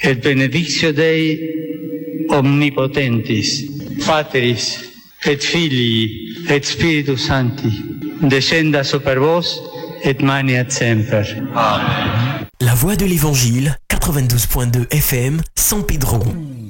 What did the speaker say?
et benedictio Dei omnipotentis, Patris et Filii et Spiritus Sancti, descenda super vos et maniat semper. Amen. La voix de l'Évangile, 92.2 FM, San Pedro.